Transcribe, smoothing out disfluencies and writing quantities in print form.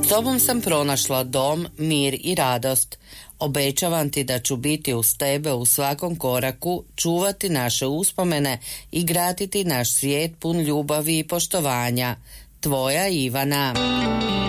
tobom sam pronašla dom, mir i radost. Obećavam ti da ću biti uz tebe u svakom koraku, čuvati naše uspomene i graditi naš svijet pun ljubavi i poštovanja. Tvoja Ivana.